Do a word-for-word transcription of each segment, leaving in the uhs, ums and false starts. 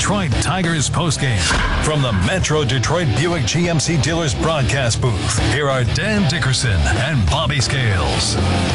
Detroit Tigers postgame. From the Metro Detroit Buick G M C Dealers broadcast booth, here are Dan Dickerson and Bobby Scales.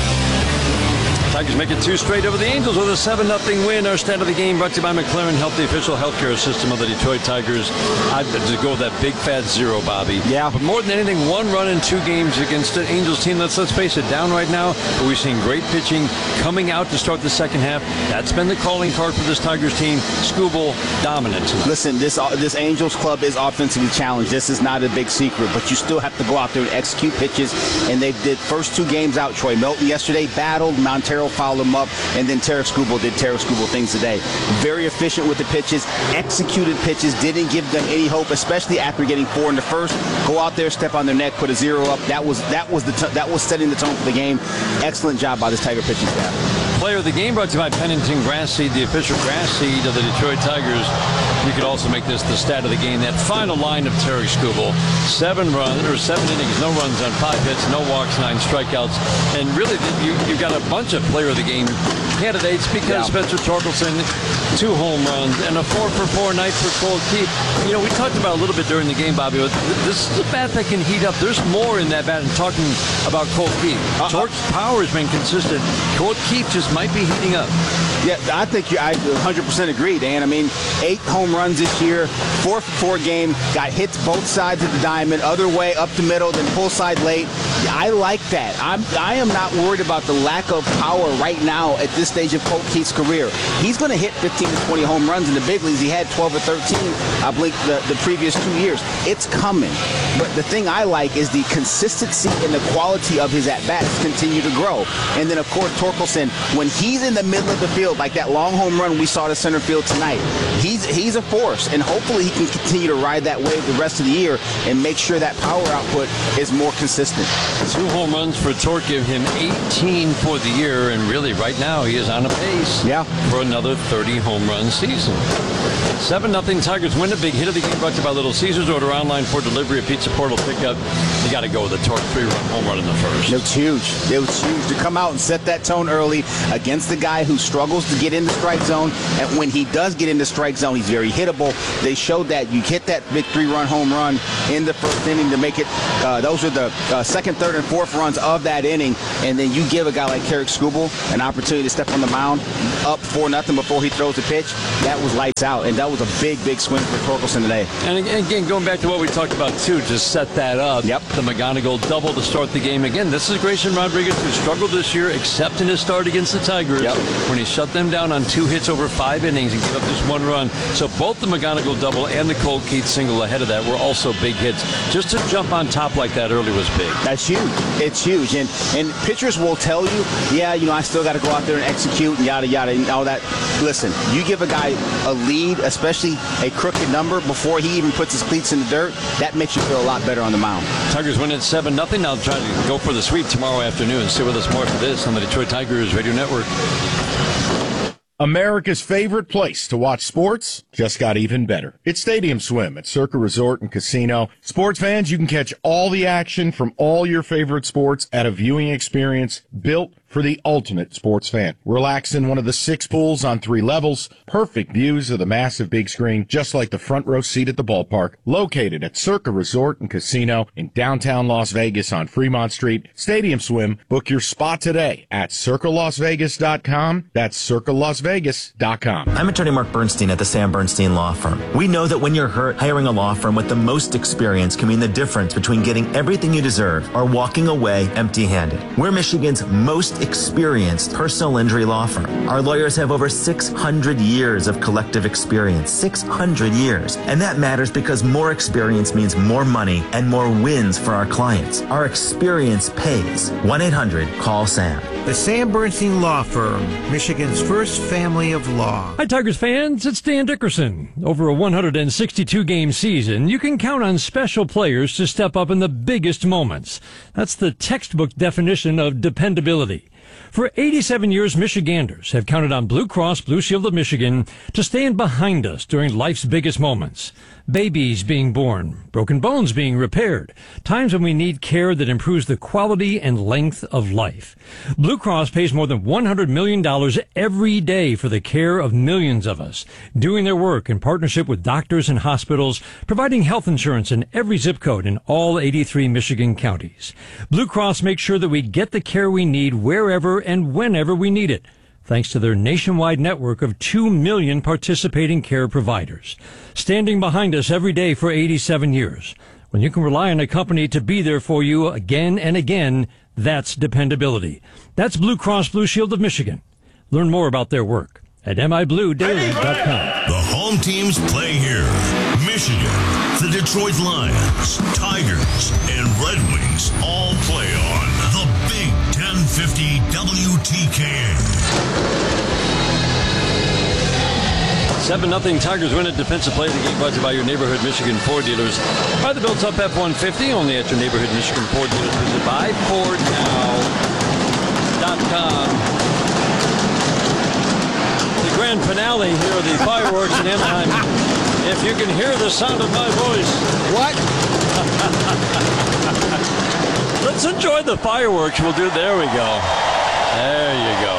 Tigers make it two straight over the Angels with a seven nothing win. Our stat of the game brought to you by McLaren Health, the official healthcare system of the Detroit Tigers. I'd just go with that big fat zero, Bobby. Yeah. But more than anything, one run in two games against an Angels team that's, let's face it, down right now. But we've seen great pitching coming out to start the second half. That's been the calling card for this Tigers team. Skubal dominant. Listen, this uh, this Angels club is offensively challenged. This is not a big secret, but you still have to go out there and execute pitches. And they did first two games out. Troy Melton yesterday battled. Montero fouled him up, and then Tarik Skubal did Tarik Skubal things today. Very efficient with the pitches, executed pitches, didn't give them any hope, especially after getting four in the first. Go out there, step on their neck, put a zero up. That was that was the t- that was setting the tone for the game. Excellent job by this Tiger pitching staff. Player of the game brought to you by Pennington Grass Seed, the official grass seed of the Detroit Tigers. You could also make this the stat of the game. That final line of Tarik Skubal, seven runs or seven innings, no runs on five hits, no walks, nine strikeouts, and really you you got a bunch of player of the game candidates because yeah. Spencer Torkelson, two home runs and a four for four night for Colt Keith. You know, we talked about a little bit during the game, Bobby. This is a bat that can heat up. There's more in that bat. And talking about Colt Keith, uh-huh. Torque's power has been consistent. Colt Keith just might be heating up. Yeah, I think you, I one hundred percent agree, Dan. I mean, eight home runs this year, four for four game, got hits both sides of the diamond, other way, up the middle, then pull side late. I like that. I'm, I am not worried about the lack of power right now at this stage of Colt Keith's career. He's going to hit fifteen to twenty home runs in the big leagues. He had twelve or thirteen, I believe, the, the previous two years. It's coming. But the thing I like is the consistency and the quality of his at-bats continue to grow. And then, of course, Torkelson, when he's in the middle of the field, like that long home run we saw to center field tonight, he's he's a force, and hopefully he can continue to ride that wave the rest of the year and make sure that power output is more consistent. Two home runs for Torque give him eighteen for the year, and really right now he is on a pace yeah. for another thirty home run season. seven nothing Tigers win. A big hit of the game brought to you by Little Caesars. Order online for delivery or pizza portal pickup. You got to go with a Torque three-run home run in the first. It was huge. It was huge to come out and set that tone early against the guy who struggles to get in the strike zone. And when he does get in the strike zone, he's very hittable. They showed that you hit that big three-run home run in the first inning to make it. Uh, those are the uh, second, third, and fourth runs of that inning. And then you give a guy like Tarik Skubal an opportunity to step on the mound up four nothing before he throws the pitch. That was lights out, and that was a big, big swing for Torkelson today. And again, going back to what we talked about too, to set that up. Yep. The McGonigal double to start the game. Again, this is Grayson Rodriguez, who struggled this year, except in his start against the Tigers, yep. when he shut them down on two hits over five innings and gave up just one run. So both the McGonigal double and the Colt Keith single ahead of that were also big hits. Just to jump on top like that early was big. That's huge. It's huge. And and pitchers will tell you, yeah, you know, I still got to go out there and execute and yada, yada, and all that. Listen, you give a guy a lead, especially a crooked number, before he even puts his cleats in the dirt, that makes you feel a lot better on the mound. Tigers win at seven nothing. Now try to go for the sweep tomorrow afternoon. Stay with us more for this on the Detroit Tigers Radio Network. America's favorite place to watch sports just got even better. It's Stadium Swim at Circa Resort and Casino. Sports fans, you can catch all the action from all your favorite sports at a viewing experience built for the ultimate sports fan. Relax in one of the six pools on three levels. Perfect views of the massive big screen, just like the front row seat at the ballpark. Located at Circa Resort and Casino in downtown Las Vegas on Fremont Street. Stadium Swim. Book your spot today at circa las vegas dot com. That's circa las vegas dot com. I'm attorney Mark Bernstein at the Sam Bernstein Law Firm. We know that when you're hurt, hiring a law firm with the most experience can mean the difference between getting everything you deserve or walking away empty-handed. We're Michigan's most experienced personal injury law firm. Our lawyers have over six hundred years of collective experience. six hundred years. And that matters because more experience means more money and more wins for our clients. Our experience pays. one eight hundred call SAM. The Sam Bernstein Law Firm, Michigan's first family of law. Hi, Tigers fans. It's Dan Dickerson. Over a one hundred sixty-two game season, you can count on special players to step up in the biggest moments. That's the textbook definition of dependability. For eighty-seven years, Michiganders have counted on Blue Cross Blue Shield of Michigan to stand behind us during life's biggest moments. Babies being born, broken bones being repaired, times when we need care that improves the quality and length of life. Blue Cross pays more than one hundred million dollars every day for the care of millions of us, doing their work in partnership with doctors and hospitals, providing health insurance in every zip code in all eighty-three Michigan counties. Blue Cross makes sure that we get the care we need wherever and whenever we need it, thanks to their nationwide network of two million participating care providers. Standing behind us every day for eighty-seven years. When you can rely on a company to be there for you again and again, that's dependability. That's Blue Cross Blue Shield of Michigan. Learn more about their work at m i blue daily dot com. The home teams play here. Michigan, the Detroit Lions, Tigers, and Red Wings all play on the Big ten fifty W T K A. seven nothing Tigers win it. Defensive play of the game brought to you by your neighborhood Michigan Ford dealers. Buy the built-up F one fifty only at your neighborhood Michigan Ford dealers. Visit buy ford now dot com. The grand finale here of the fireworks in Anaheim. If you can hear the sound of my voice. What? Let's enjoy the fireworks. We'll do. There we go. There you go.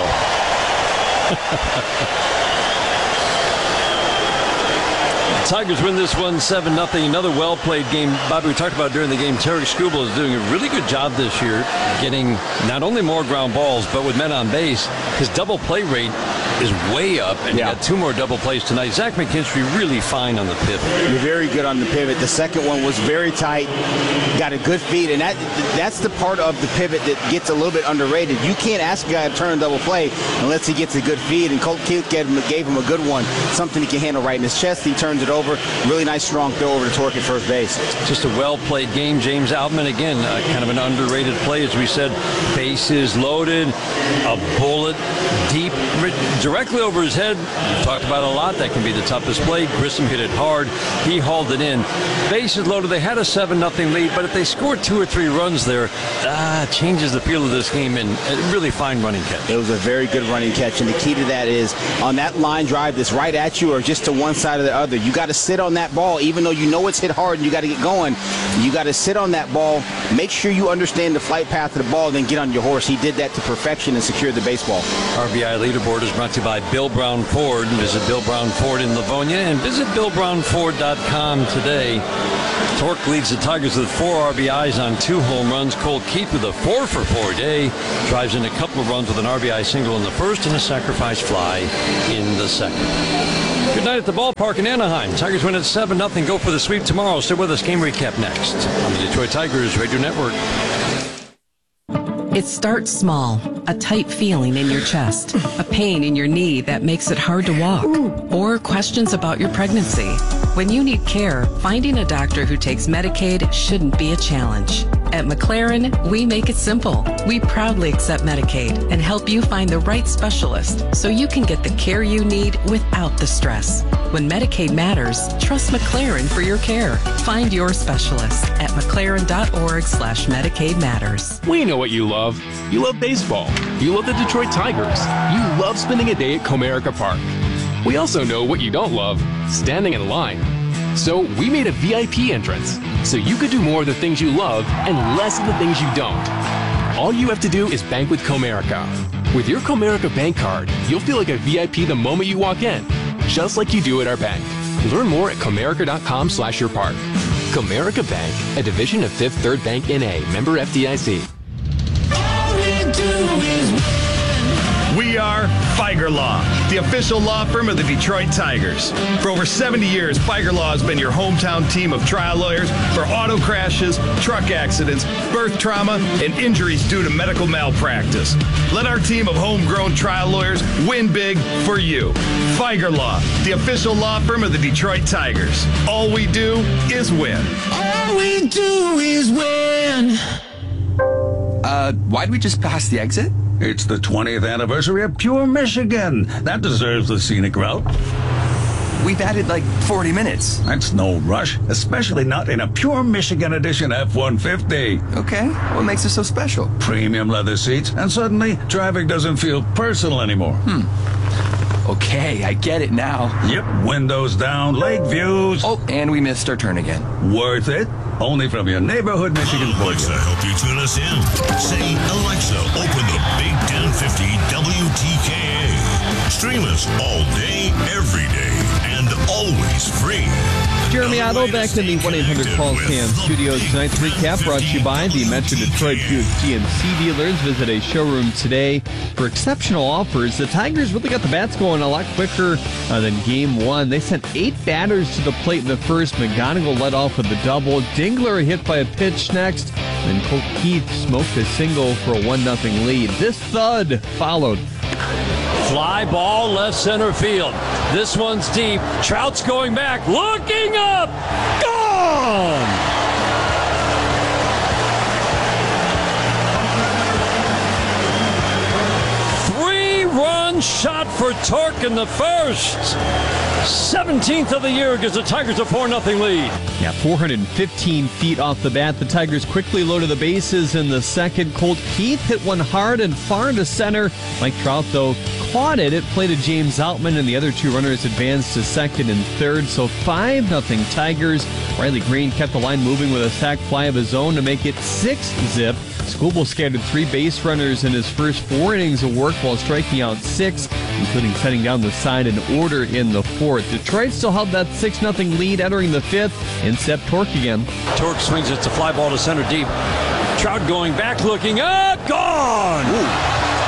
Tigers win this one seven nothing. Another well-played game. Bobby, we talked about during the game, Tarek Skubal is doing a really good job this year getting not only more ground balls, but with men on base. His double play rate is way up, and yeah. He got two more double plays tonight. Zach McKinstry really fine on the pivot. You're very good on the pivot. The second one was very tight. Got a good feed, and that that's the part of the pivot that gets a little bit underrated. You can't ask a guy to turn a double play unless he gets a good feed, and Colt Keith gave him, gave him a good one, something he can handle right in his chest. He turns it over. Really nice, strong throw over to Torque at first base. Just a well-played game. James Outman, again, uh, kind of an underrated play, as we said. Bases loaded, a bullet deep, directly over his head. We've talked about it a lot. That can be the toughest play. Grissom hit it hard. He hauled it in. Bases loaded. They had a seven nothing lead, but if they scored two or three runs there, ah, changes the feel of this game, and a really fine running catch. It was a very good running catch, and the key to that is on that line drive that's right at you or just to one side or the other, you got to sit on that ball, even though you know it's hit hard and you got to get going. You got to sit on that ball, make sure you understand the flight path of the ball, then get on your horse. He did that to perfection and secured the baseball. R B I leaderboard is brought to you by Bill Brown Ford. Visit Bill Brown Ford in Livonia and visit bill brown ford dot com today. Torque leads the Tigers with four R B Is on two home runs. Colt Keith with a four for four day. Drives in a couple of runs with an R B I single in the first and a sacrifice fly in the second. Good night at the ballpark in Anaheim. Tigers win at seven nothing. Go for the sweep tomorrow. Stay with us. Game recap next on the Detroit Tigers Radio Network. It starts small, a tight feeling in your chest, a pain in your knee that makes it hard to walk, or questions about your pregnancy. When you need care, finding a doctor who takes Medicaid shouldn't be a challenge. At McLaren, we make it simple. We proudly accept Medicaid and help you find the right specialist so you can get the care you need without the stress. When Medicaid matters, trust McLaren for your care. Find your specialist at mclaren.org slash Medicaid matters. We know what you love. You love baseball. You love the Detroit Tigers. You love spending a day at Comerica Park. We also know what you don't love, standing in line. So we made a V I P entrance so you could do more of the things you love and less of the things you don't. All you have to do is bank with Comerica. With your Comerica bank card, you'll feel like a V I P the moment you walk in, just like you do at our bank. Learn more at comerica.com slash your park. Comerica Bank, a division of Fifth Third Bank N A, member F D I C. We are Feiger Law, the official law firm of the Detroit Tigers. For over seventy years, Feiger Law has been your hometown team of trial lawyers for auto crashes, truck accidents, birth trauma, and injuries due to medical malpractice. Let our team of homegrown trial lawyers win big for you. Feiger Law, the official law firm of the Detroit Tigers. All we do is win. All we do is win. Uh, why'd we just pass the exit? It's the twentieth anniversary of Pure Michigan. That deserves the scenic route. We've added like forty minutes. That's no rush, especially not in a pure Michigan Edition F one fifty. Okay, what makes it so special? Premium leather seats, and suddenly traffic doesn't feel personal anymore. Hmm. Okay, I get it now. Yep, windows down, lake views. Oh, and we missed our turn again. Worth it? Only from your neighborhood Michigan Alexa, help you tune us in. Say, Alexa, open the Big ten fifty W T K A. Stream us all day, every day, and always free. Jeremy Otto back in the one eight hundred Paul Sam studios tonight. The recap brought to you by the Metro Detroit Buick G M C dealers. Visit a showroom today for exceptional offers. The Tigers really got the bats going a lot quicker uh, than game one. They sent eight batters to the plate in the first. McGonigal led off with a double. Dingler hit by a pitch next. And Colt Keith smoked a single for a one nothing lead. This thud followed. Fly ball left center field. This one's deep. Trout's going back, looking up. Gone! Three-run shot for Torque in the first. seventeenth of the year gives the Tigers a four nothing lead. Yeah, four hundred fifteen feet off the bat. The Tigers quickly loaded the bases in the second. Colt Keith hit one hard and far into center. Mike Trout, though, caught it. It played to James Outman, and the other two runners advanced to second and third. So five nothing Tigers. Riley Green kept the line moving with a sac fly of his own to make it six zip. Skubal scattered three base runners in his first four innings of work while striking out six, including setting down the side in order in the fourth. Detroit still held that six nothing lead entering the fifth, and stepped Torque again. Torque swings it to fly ball to center deep. Trout going back, looking up, gone! Ooh.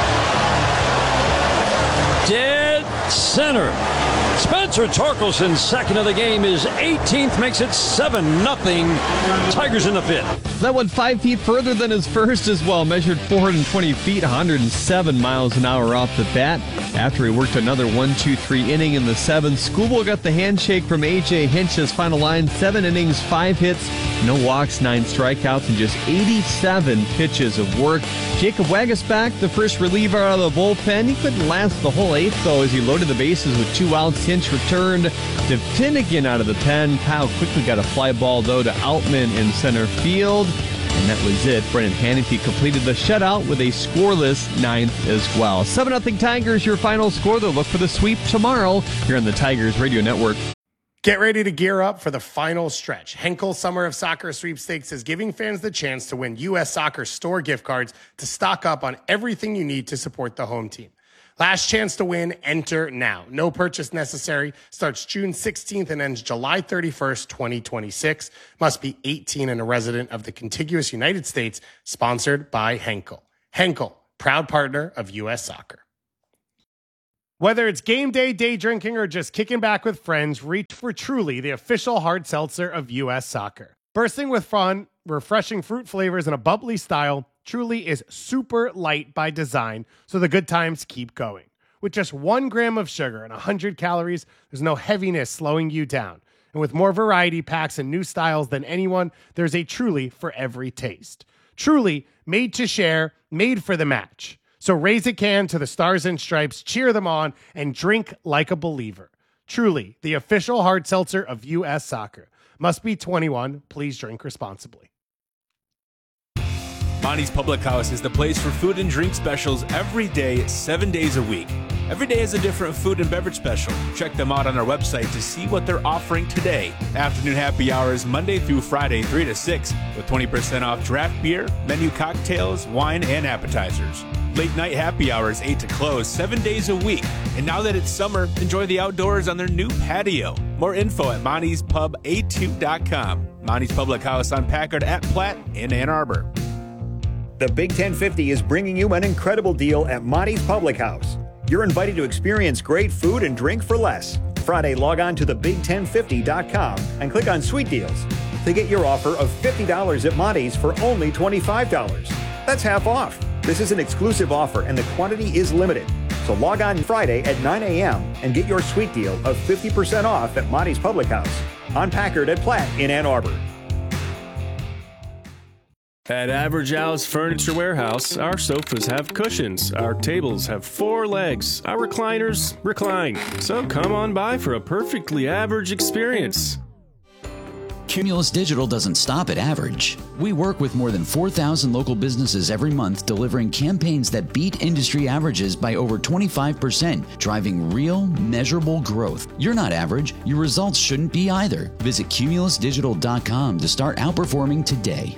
Dead center. Spencer Torkelson, second of the game, is eighteenth, makes it seven nothing. Tigers in the fifth. That went five feet further than his first as well. Measured four hundred twenty feet, one hundred seven miles an hour off the bat. After he worked another one two three inning in the seventh, Skubal got the handshake from A J Hinch's final line. Seven innings, five hits, no walks, nine strikeouts, and just eighty-seven pitches of work. Jacob Waguespack, the first reliever out of the bullpen. He couldn't last the whole eighth, though, as he loaded the bases with two outs. Hinch returned to Finnegan out of the pen. Kyle quickly got a fly ball, though, to Outman in center field. And that was it. Brennan Hannify completed the shutout with a scoreless ninth as well. seven nothing Tigers, your final score. They'll look for the sweep tomorrow here on the Tigers Radio Network. Get ready to gear up for the final stretch. Henkel Summer of Soccer Sweepstakes is giving fans the chance to win U S Soccer store gift cards to stock up on everything you need to support the home team. Last chance to win, enter now. No purchase necessary. Starts June sixteenth and ends July thirty-first, twenty twenty-six. Must be eighteen and a resident of the contiguous United States. Sponsored by Henkel. Henkel, proud partner of U S Soccer. Whether it's game day, day drinking, or just kicking back with friends, reach for Truly, the official hard seltzer of U S Soccer. Bursting with fun, refreshing fruit flavors, and a bubbly style, Truly is super light by design, so the good times keep going. With just one gram of sugar and one hundred calories, there's no heaviness slowing you down. And with more variety packs and new styles than anyone, there's a Truly for every taste. Truly, made to share, made for the match. So raise a can to the Stars and Stripes, cheer them on, and drink like a believer. Truly, the official hard seltzer of U S Soccer. Must be twenty-one. Please drink responsibly. Monty's Public House is the place for food and drink specials every day, seven days a week. Every day is a different food and beverage special. Check them out on our website to see what they're offering today. Afternoon happy hours Monday through Friday, three to six, with twenty percent off draft beer, menu cocktails, wine, and appetizers. Late night happy hours, eight to close, seven days a week. And now that it's summer, enjoy the outdoors on their new patio. More info at monty's pub a two dot com. Monty's Public House on Packard at Platte in Ann Arbor. The Big ten fifty is bringing you an incredible deal at Monty's Public House. You're invited to experience great food and drink for less. Friday, log on to the big ten fifty dot com and click on Sweet Deals to get your offer of fifty dollars at Monty's for only twenty-five dollars. That's half off. This is an exclusive offer and the quantity is limited. So log on Friday at nine a.m. and get your sweet deal of fifty percent off at Monty's Public House on Packard at Platte in Ann Arbor. At Average Al's Furniture Warehouse, our sofas have cushions, our tables have four legs, our recliners recline. So come on by for a perfectly average experience. Cumulus Digital doesn't stop at average. We work with more than four thousand local businesses every month, delivering campaigns that beat industry averages by over twenty-five percent, driving real, measurable growth. You're not average. Your results shouldn't be either. Visit cumulus digital dot com to start outperforming today.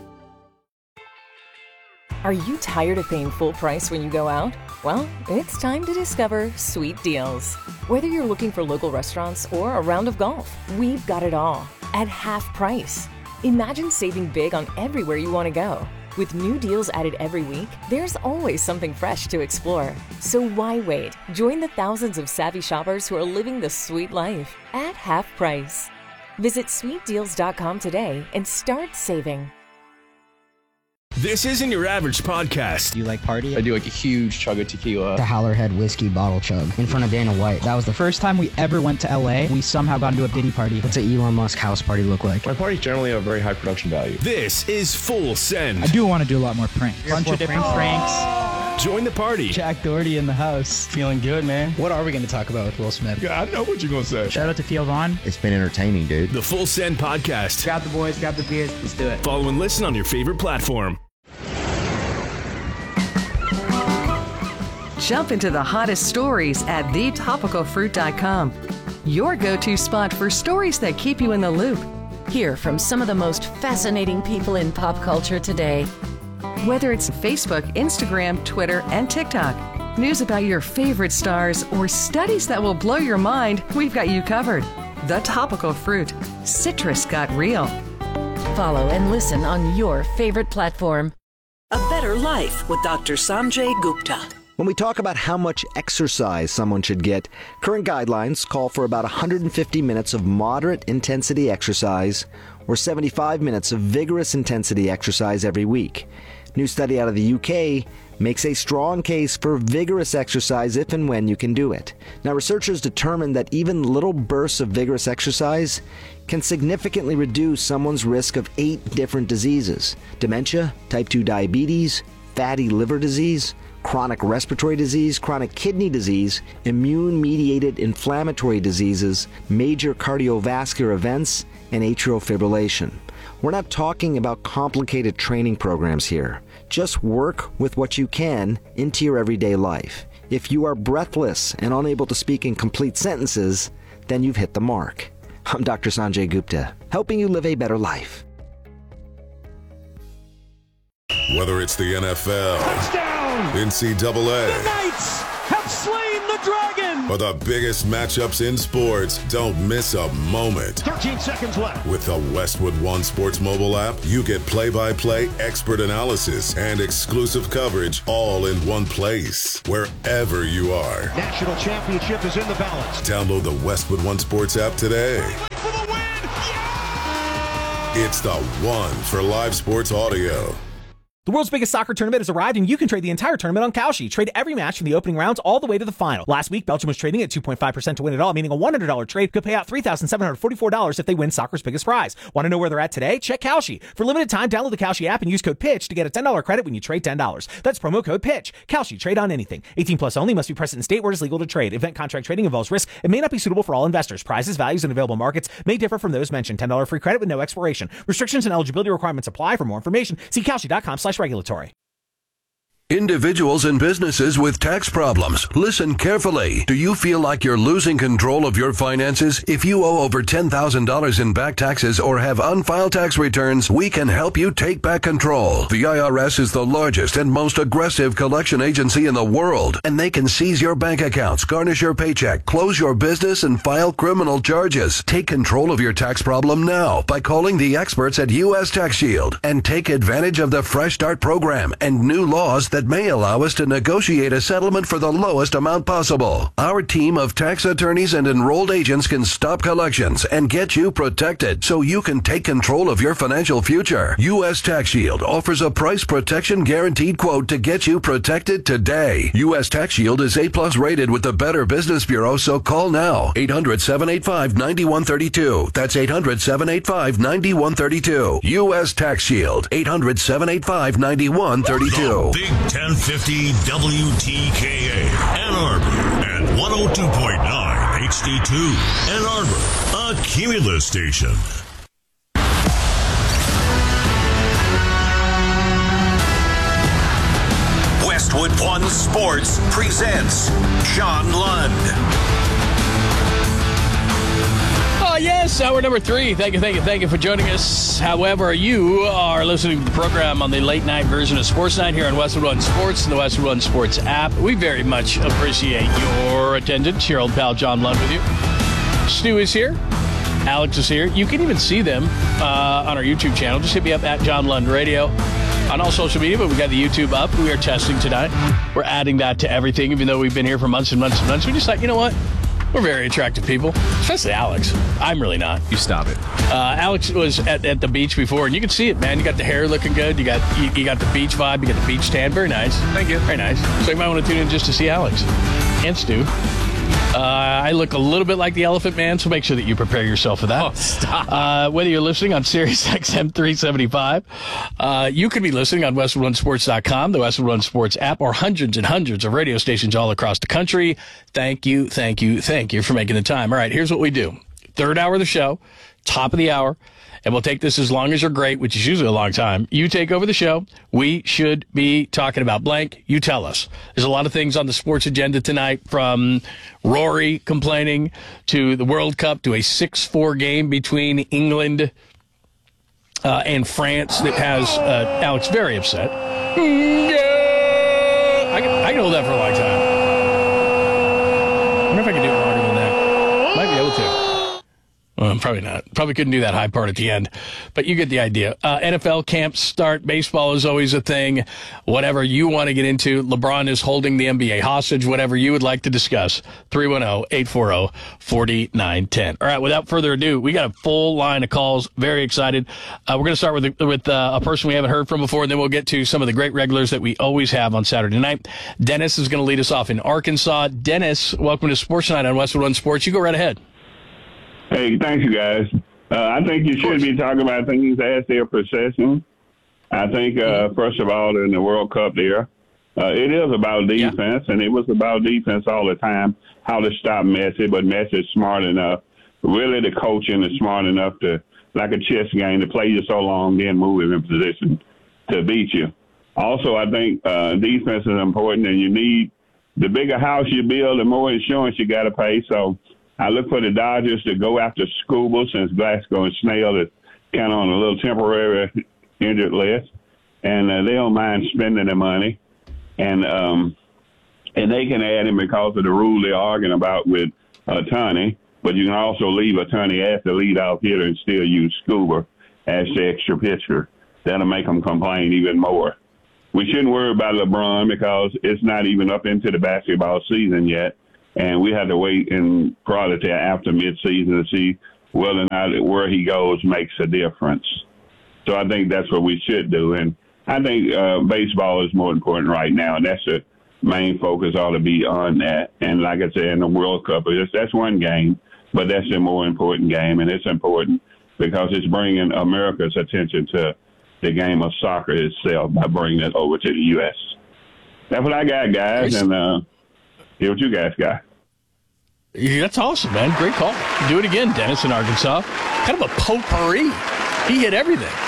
Are you tired of paying full price when you go out? Well, it's time to discover Sweet Deals. Whether you're looking for local restaurants or a round of golf, we've got it all at half price. Imagine saving big on everywhere you want to go. With new deals added every week, there's always something fresh to explore. So why wait? Join the thousands of savvy shoppers who are living the sweet life at half price. Visit sweet deals dot com today and start saving. This isn't your average podcast. Do you like party? I do like a huge chug of tequila. The Howlerhead whiskey bottle chug in front of Dana White. That was the first time we ever went to L A. We somehow got into a Diddy party. What's an Elon Musk house party look like? My parties generally have a very high production value. This is Full Send. I do want to do a lot more pranks. A bunch of different pranks. pranks. Join the party. Jack Doherty in the house. Feeling good, man. What are we going to talk about with Will Smith? Yeah, I know what you're going to say. Shout out to Theo Vaughn. It's been entertaining, dude. The Full Send Podcast. Grab the boys, grab the beers. Let's do it. Follow and listen on your favorite platform. Jump into the hottest stories at the topical fruit dot com. Your go-to spot for stories that keep you in the loop. Hear from some of the most fascinating people in pop culture today. Whether it's Facebook, Instagram, Twitter, and TikTok, news about your favorite stars, or studies that will blow your mind, we've got you covered. The Topical Fruit. Citrus got real. Follow and listen on your favorite platform. A Better Life with Doctor Sanjay Gupta. When we talk about how much exercise someone should get, current guidelines call for about one hundred fifty minutes of moderate intensity exercise or seventy-five minutes of vigorous intensity exercise every week. New study out of the U K makes a strong case for vigorous exercise if and when you can do it. Now, researchers determined that even little bursts of vigorous exercise can significantly reduce someone's risk of eight different diseases: dementia, type two diabetes, fatty liver disease, chronic respiratory disease, chronic kidney disease, immune-mediated inflammatory diseases, major cardiovascular events, and atrial fibrillation. We're not talking about complicated training programs here. Just work with what you can into your everyday life. If you are breathless and unable to speak in complete sentences, then you've hit the mark. I'm Doctor Sanjay Gupta, helping you live a better life. Whether it's the N F L, touchdown, N C double A, the Knights have slain the dragon, or the biggest matchups in sports, don't miss a moment. thirteen seconds left. With the Westwood One Sports mobile app, you get play-by-play, expert analysis, and exclusive coverage all in one place, wherever you are. National championship is in the balance. Download the Westwood One Sports app today. For the win! Yeah! It's the one for live sports audio. The world's biggest soccer tournament has arrived, and you can trade the entire tournament on Kalshi. Trade every match from the opening rounds all the way to the final. Last week, Belgium was trading at two point five percent to win it all, meaning a one hundred dollars trade could pay out three thousand seven hundred forty-four dollars if they win soccer's biggest prize. Want to know where they're at today? Check Kalshi. For limited time, download the Kalshi app and use code PITCH to get a ten dollars credit when you trade ten dollars. That's promo code PITCH. Kalshi. Trade on anything. eighteen plus only. Must be present in state where it is legal to trade. Event contract trading involves risk. It may not be suitable for all investors. Prizes, values, and available markets may differ from those mentioned. ten dollars free credit with no expiration. Restrictions and eligibility requirements apply. For more information, see Kalshi.com slash regulatory. Individuals and businesses with tax problems, listen carefully. Do you feel like you're losing control of your finances? If you owe over ten thousand dollars in back taxes or have unfiled tax returns, we can help you take back control. The I R S is the largest and most aggressive collection agency in the world, and they can seize your bank accounts, garnish your paycheck, close your business, and file criminal charges. Take control of your tax problem now by calling the experts at U S Tax Shield and take advantage of the Fresh Start program and new laws that that may allow us to negotiate a settlement for the lowest amount possible. Our team of tax attorneys and enrolled agents can stop collections and get you protected so you can take control of your financial future. U S Tax Shield offers a price protection guaranteed quote to get you protected today. U S Tax Shield is A plus rated with the Better Business Bureau, so call now. eight hundred, seven eight five, nine one three two. That's eight hundred, seven eight five, nine one three two. U S Tax Shield. eight hundred, seven eight five, nine one three two. The Big ten fifty W T K A Ann Arbor and one oh two point nine H D two Ann Arbor, a Cumulus station. Westwood One Sports presents John Lund. Oh, yes, hour number three. Thank you, thank you, thank you for joining us. However, you are listening to the program on the late night version of Sports Night here on Westwood One Sports and the Westwood One Sports app. We very much appreciate your attendance. Your old pal John Lund with you. Stu is here. Alex is here. You can even see them uh, on our YouTube channel. Just hit me up at John Lund Radio on all social media, but we got the YouTube up. We are testing tonight. We're adding that to everything, even though we've been here for months and months and months. We just thought, you know what? We're very attractive people, especially Alex. I'm really not. You stop it. Uh, Alex was at, at the beach before, and you can see it, man. You got the hair looking good. You got you, you got the beach vibe. You got the beach tan. Very nice. Thank you. Very nice. So you might want to tune in just to see Alex and Stu. Uh, I look a little bit like the Elephant Man, so make sure that you prepare yourself for that. Oh, stop. Uh, whether you're listening on Sirius X M three seventy-five, uh, you could be listening on Westwood One Sports dot com, the Westwood One Sports app, or hundreds and hundreds of radio stations all across the country. Thank you, thank you, thank you for making the time. All right, here's what we do. Third hour of the show, top of the hour, and we'll take this as long as you're great, which is usually a long time. You take over the show. We should be talking about blank. You tell us. There's a lot of things on the sports agenda tonight, from Rory complaining to the World Cup to a six four game between England uh, and France that has uh, Alex very upset. Yeah. I can, I can hold that for a long time. I wonder if I can do it longer than that. Might be able to. Well, probably not. Probably couldn't do that high part at the end, but you get the idea. Uh, N F L camps start. Baseball is always a thing. Whatever you want to get into. LeBron is holding the N B A hostage. Whatever you would like to discuss. three one zero, eight four zero, four nine one zero. All right, without further ado, we got a full line of calls. Very excited. Uh, we're going to start with, with uh, a person we haven't heard from before, and then we'll get to some of the great regulars that we always have on Saturday night. Dennis is going to lead us off in Arkansas. Dennis, welcome to Sports Night on Westwood One Sports. You go right ahead. Hey, thank you, guys. Uh, I think you should be talking about things as they're processing. I think, uh, first of all, in the World Cup there, uh, it is about defense, yeah. and it was about defense all the time, how to stop Messi, but Messi is smart enough. Really, the coaching is smart enough to, like a chess game, to play you so long, then move him in position to beat you. Also, I think uh, defense is important, and you need, the bigger house you build, the more insurance you got to pay, so I look for the Dodgers to go after Skubal, since Glasgow and Snell is kind of on a little temporary injured list, and uh, they don't mind spending the money, and um, and they can add him because of the rule they're arguing about with uh, Tony, but you can also leave a Tony as the leadoff hitter and still use Skubal as the extra pitcher. That'll make them complain even more. We shouldn't worry about LeBron because it's not even up into the basketball season yet. And we had to wait and probably till after midseason to see whether or not where he goes makes a difference. So I think that's what we should do. And I think uh, baseball is more important right now, and that's the main focus ought to be on that. And like I said, in the World Cup, that's one game, but that's the more important game, and it's important because it's bringing America's attention to the game of soccer itself by bringing it over to the U S That's what I got, guys, and uh, here's what you guys got. Yeah, that's awesome, man. Great call. Do it again, Dennis in Arkansas. Kind of a potpourri. He hit everything.